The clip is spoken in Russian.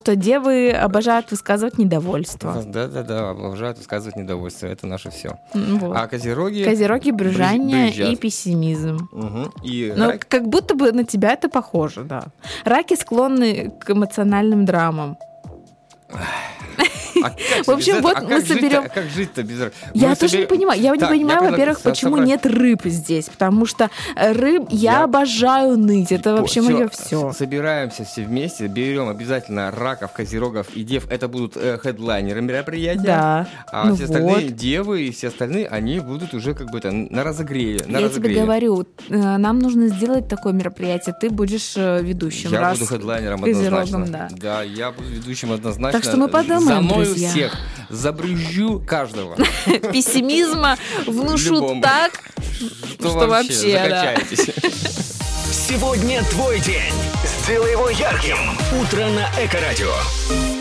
Что девы обожают высказывать недовольство. Да, обожают высказывать недовольство. Это наше все. Вот. А козероги... Козероги, брюзжание брюзжат. и пессимизм. Угу. И Ну, как будто бы на тебя это похоже, да. Раки склонны к эмоциональным драмам. В общем, вот мы соберем... Как жить-то без рыб? Я тоже не понимаю. Я не понимаю, во-первых, почему нет рыб здесь. Потому что рыб я обожаю ныть. Это вообще мое все. Собираемся все вместе, берем обязательно раков, козерогов и дев. Это будут хедлайнеры мероприятия. Да. А все остальные девы и все остальные, они будут уже как бы на разогреве. Я тебе говорю, нам нужно сделать такое мероприятие. Ты будешь ведущим. Я буду хедлайнером однозначно. Да, я буду ведущим однозначно. Так что мы подумаем, друзья. Всех забрызжу каждого. Пессимизма внушу так, что вообще закачаетесь. Сегодня твой день. Сделай его ярким. Утро на Эко-радио.